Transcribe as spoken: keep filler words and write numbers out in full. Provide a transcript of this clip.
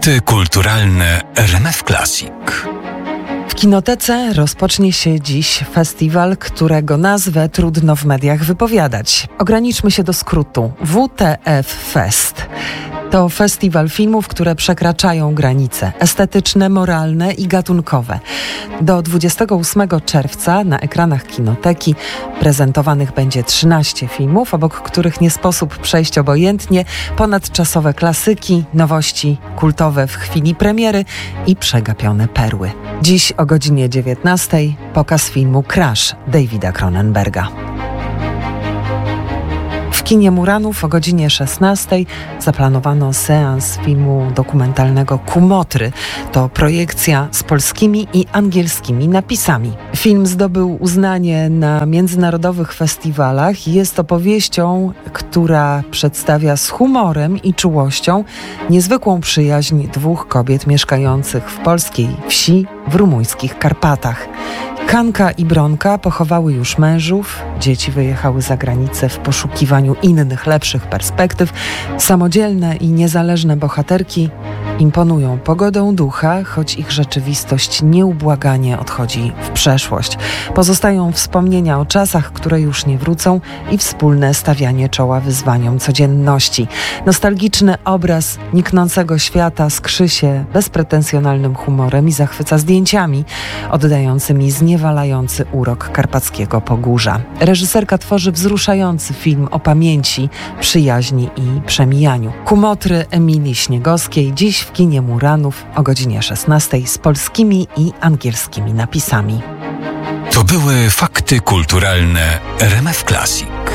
Fakty kulturalne R M F Classic. W Kinotece rozpocznie się dziś festiwal, którego nazwę trudno w mediach wypowiadać. Ograniczmy się do skrótu. W T F Fest. To festiwal filmów, które przekraczają granice estetyczne, moralne i gatunkowe. Do dwudziestego ósmego czerwca na ekranach Kinoteki prezentowanych będzie trzynaście filmów, obok których nie sposób przejść obojętnie ponadczasowe klasyki, nowości kultowe w chwili premiery i przegapione perły. Dziś o godzinie dziewiętnastej pokaz filmu Crash Davida Cronenberga. W kinie Muranów o godzinie szesnastej zaplanowano seans filmu dokumentalnego Kumotry. To projekcja z polskimi i angielskimi napisami. Film zdobył uznanie na międzynarodowych festiwalach i jest opowieścią, która przedstawia z humorem i czułością niezwykłą przyjaźń dwóch kobiet mieszkających w polskiej wsi w rumuńskich Karpatach. Kanka i Bronka pochowały już mężów, dzieci wyjechały za granicę w poszukiwaniu innych, lepszych perspektyw. Samodzielne i niezależne bohaterki imponują pogodą ducha, choć ich rzeczywistość nieubłaganie odchodzi w przeszłość. Pozostają wspomnienia o czasach, które już nie wrócą i wspólne stawianie czoła wyzwaniom codzienności. Nostalgiczny obraz niknącego świata skrzy się bezpretensjonalnym humorem i zachwyca zdjęciami oddającymi zniewalający urok karpackiego Pogórza. Reżyserka tworzy wzruszający film o pamięci, przyjaźni i przemijaniu. Kumotry Emilii Śniegowskiej dziś w kinie Muranów o godzinie szesnastej z polskimi i angielskimi napisami. To były fakty kulturalne R M F Classic.